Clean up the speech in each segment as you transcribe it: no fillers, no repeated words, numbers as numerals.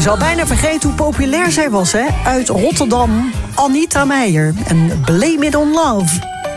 zou bijna vergeten hoe populair zij was, hè? Uit Rotterdam, Anita Meijer. En Blame It on Love.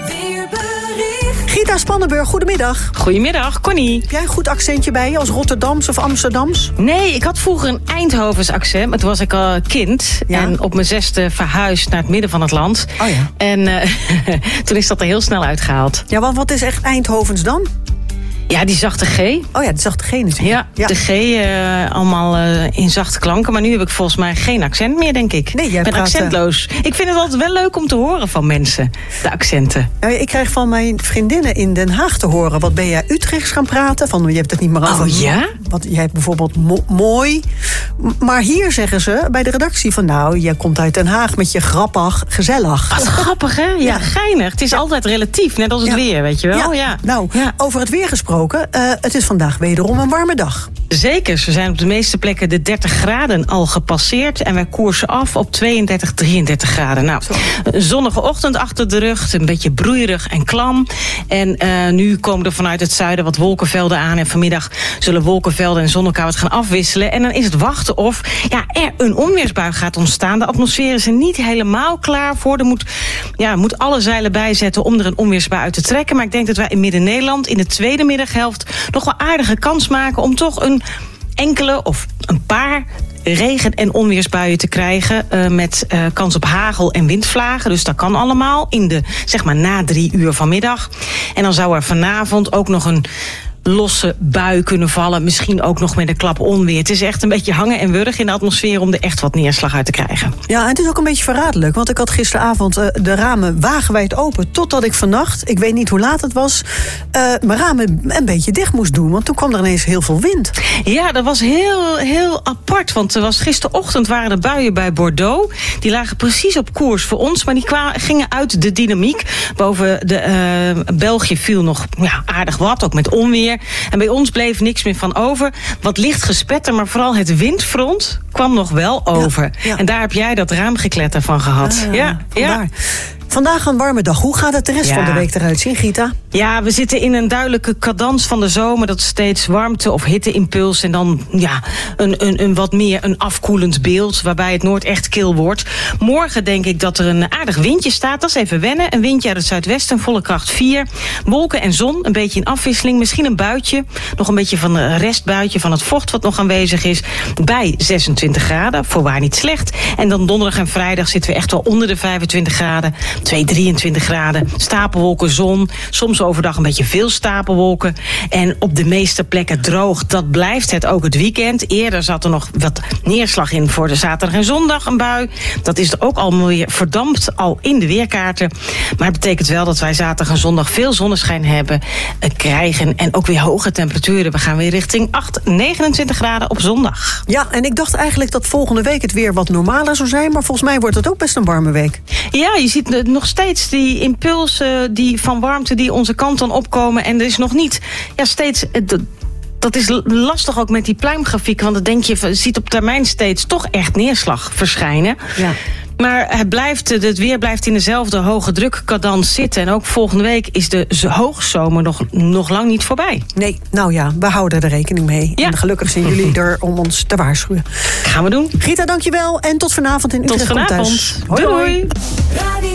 Gita Spannenburg, goedemiddag. Goedemiddag, Connie. Heb jij een goed accentje bij je als Rotterdams of Amsterdams? Nee, ik had vroeger een Eindhovens accent, maar toen was ik al kind. Ja? En op mijn 6e verhuisd naar het midden van het land. Oh ja. En toen is dat er heel snel uitgehaald. Ja, want wat is echt Eindhovens dan? Ja, die zachte G. Oh ja, de zachte G natuurlijk. Ja, de G allemaal in zachte klanken. Maar nu heb ik volgens mij geen accent meer, denk ik. Nee, jij ik ben praat, accentloos. Ik vind het altijd wel leuk om te horen van mensen, de accenten. Ik krijg van mijn vriendinnen in Den Haag te horen. Wat ben jij Utrechts gaan praten? Van, je hebt het niet meer over. Oh ja? Wat, jij hebt bijvoorbeeld mooi. Maar hier zeggen ze bij de redactie van... nou, jij komt uit Den Haag met je grappig, gezellig. Wat grappig, hè? Ja, geinig. Het is altijd relatief, net als het weer, weet je wel. Ja. Nou, over het weer gesproken. Het is vandaag wederom een warme dag. Zeker, we zijn op de meeste plekken de 30 graden al gepasseerd. En wij koersen af op 32, 33 graden. Nou, een zonnige ochtend achter de rug. Een beetje broeierig en klam. En nu komen er vanuit het zuiden wat wolkenvelden aan. En vanmiddag zullen wolkenvelden en zonnecloud gaan afwisselen. En dan is het wachten of er een onweersbui gaat ontstaan. De atmosfeer is er niet helemaal klaar voor. Er moet alle zeilen bijzetten om er een onweersbui uit te trekken. Maar ik denk dat wij in Midden-Nederland in de tweede middaghelft nog wel aardige kans maken om toch een enkele of een paar regen- en onweersbuien te krijgen met kans op hagel en windvlagen. Dus dat kan allemaal in de, na 3 uur vanmiddag. En dan zou er vanavond ook nog een losse bui kunnen vallen. Misschien ook nog met een klap onweer. Het is echt een beetje hangen en wurgen in de atmosfeer om er echt wat neerslag uit te krijgen. Ja, en het is ook een beetje verraderlijk. Want ik had gisteravond de ramen wagenwijd open. Totdat ik vannacht, ik weet niet hoe laat het was, mijn ramen een beetje dicht moest doen. Want toen kwam er ineens heel veel wind. Ja, dat was heel, heel apart. Want gisterochtend waren er buien bij Bordeaux. Die lagen precies op koers voor ons. Maar die gingen uit de dynamiek. Boven België viel nog aardig wat, ook met onweer. En bij ons bleef niks meer van over. Wat licht gespetter, maar vooral het windfront kwam nog wel over. Ja. En daar heb jij dat raamgekletter van gehad. Ja. Vandaag een warme dag. Hoe gaat het de rest van de week eruit zien, Gita? Ja, we zitten in een duidelijke cadans van de zomer. Dat steeds warmte- of hitteimpuls. En dan een wat meer een afkoelend beeld. Waarbij het nooit echt kil wordt. Morgen denk ik dat er een aardig windje staat. Dat is even wennen. Een windje uit het zuidwesten, volle kracht 4. Wolken en zon, een beetje in afwisseling. Misschien een buitje. Nog een beetje van een restbuitje van het vocht wat nog aanwezig is. Bij 26 graden. Voorwaar niet slecht. En dan donderdag en vrijdag zitten we echt wel onder de 25 graden. 23 graden, stapelwolken, zon. Soms overdag een beetje veel stapelwolken. En op de meeste plekken droog. Dat blijft het ook het weekend. Eerder zat er nog wat neerslag in voor de zaterdag en zondag, een bui. Dat is er ook al weer verdampt al in de weerkaarten. Maar het betekent wel dat wij zaterdag en zondag veel zonneschijn hebben, krijgen. En ook weer hoge temperaturen. We gaan weer richting 29 graden op zondag. Ja, en ik dacht eigenlijk dat volgende week het weer wat normaler zou zijn. Maar volgens mij wordt het ook best een warme week. Ja, je ziet nog steeds die impulsen van warmte die onze kant dan opkomen. En er is nog niet steeds. Dat is lastig ook met die pluimgrafiek. Want dan denk je, ziet op termijn steeds toch echt neerslag verschijnen. Ja. Maar het weer blijft in dezelfde hoge drukcadans zitten. En ook volgende week is de hoogzomer nog lang niet voorbij. Nee, nou ja, we houden er rekening mee. Ja. En gelukkig zijn jullie er om ons te waarschuwen. Gaan we doen. Gita, dankjewel. En tot vanavond in Utrecht. Tot vanavond. Hoi, hoi.